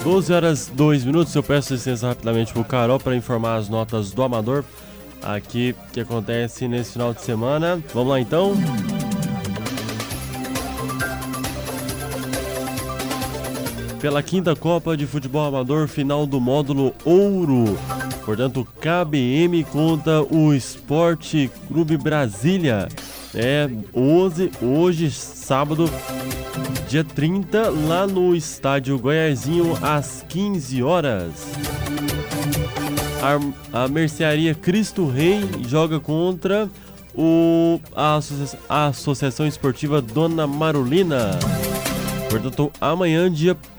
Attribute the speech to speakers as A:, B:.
A: 12 horas 2 minutos. Eu peço licença rapidamente pro Carol para informar as notas do Amador aqui que acontece nesse final de semana. Vamos lá então. Pela quinta Copa de Futebol Amador, final do módulo Ouro. Portanto, KBM contra o Esporte Clube Brasília. Hoje, sábado, dia 30, lá no estádio Goiazinho, às 15 horas. A Mercearia Cristo Rei joga contra a Associação Esportiva Dona Marulina. Portanto, amanhã, dia